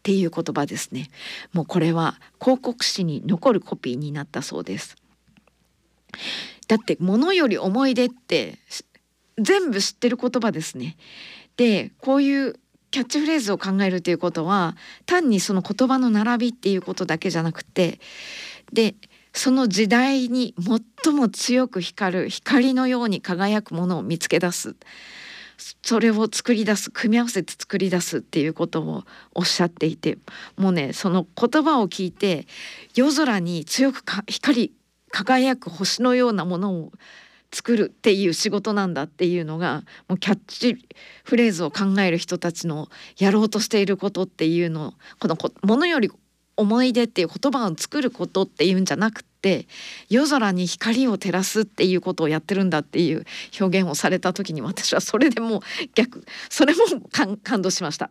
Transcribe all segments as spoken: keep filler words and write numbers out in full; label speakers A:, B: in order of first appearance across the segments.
A: っていう言葉ですね。もうこれは広告誌に残るコピーになったそうです。だって物より思い出って全部知ってる言葉ですね。でこういうキャッチフレーズを考えるということは単にその言葉の並びっていうことだけじゃなくて、でその時代に最も強く光る光のように輝くものを見つけ出す、それを作り出す、組み合わせて作り出すっていうことをおっしゃっていて、もうねその言葉を聞いて夜空に強くか光り輝く星のようなものを作るっていう仕事なんだっていうのが、もうキャッチフレーズを考える人たちのやろうとしていることっていうの、このものより思い出っていう言葉を作ることっていうんじゃなくて、夜空に光を照らすっていうことをやってるんだっていう表現をされた時に、私はそれでもう逆それも感感動しました。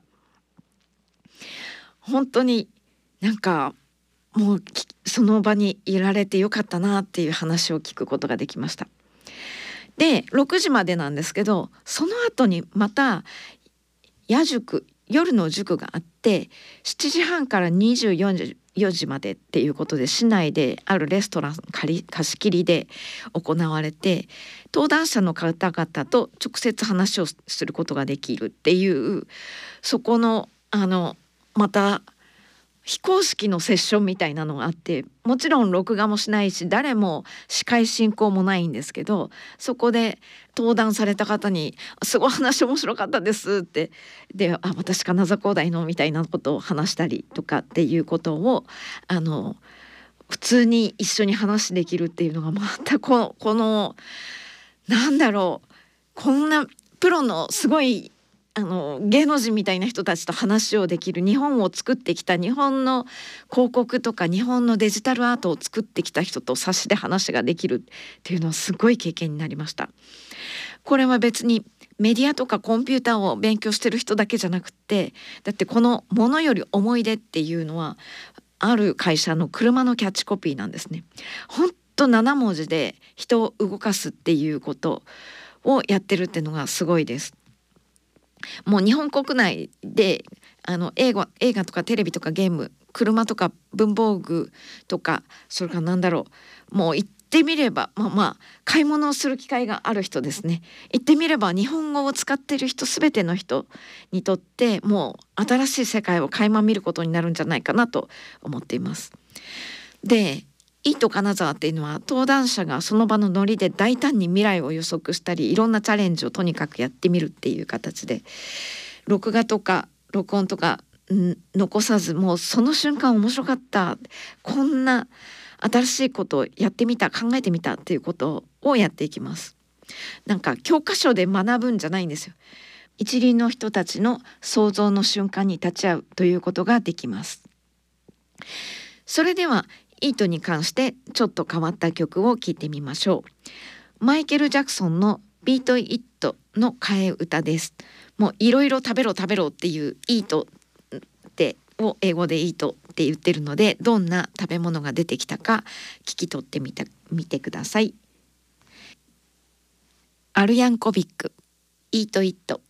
A: 本当になんかもうその場にいられてよかったなっていう話を聞くことができました。でろくじまでなんですけど、その後にまた夜塾、夜の塾があって、しちじはんからにじゅうよじまでっていうことで市内であるレストラン借り貸し切りで行われて、登壇者の方々と直接話をすることができるっていう、そこのあのまた非公式のセッションみたいなのがあって、もちろん録画もしないし誰も司会進行もないんですけど、そこで登壇された方に「すごい話面白かったです」ってで「あ私金沢工大の」みたいなことを話したりとかっていうことをあの普通に一緒に話できるっていうのが、またこの、このなんだろう、こんなプロのすごいあの芸能人みたいな人たちと話をできる、日本を作ってきた、日本の広告とか日本のデジタルアートを作ってきた人と差しで話ができるっていうのはすごい経験になりました。これは別にメディアとかコンピューターを勉強してる人だけじゃなくて、だってこのものより思い出っていうのはある会社の車のキャッチコピーなんですね。ほんとなな文字で人を動かすっていうことをやってるっていうのがすごいです。もう日本国内であの映画、映画とかテレビとかゲーム、車とか文房具とか、それからなんだろう、もう言ってみればまあまあ買い物をする機会がある人ですね。言ってみれば日本語を使っている人全ての人にとってもう新しい世界を垣間見ることになるんじゃないかなと思っています。でイート金沢っていうのは登壇者がその場のノリで大胆に未来を予測したり、いろんなチャレンジをとにかくやってみるっていう形で、録画とか録音とかん残さず、もうその瞬間面白かった、こんな新しいことをやってみた、考えてみたっていうことをやっていきます。なんか教科書で学ぶんじゃないんですよ。一輪の人たちの想像の瞬間に立ち会うということができます。それではイートに関してちょっと変わった曲を聴いてみましょう。マイケル・ジャクソンのビート・イットの替え歌です。もういろいろ食べろ食べろっていうイートってを英語でイートって言ってるので、どんな食べ物が出てきたか聞き取ってみた見てください。アルヤンコビック、イート・イット。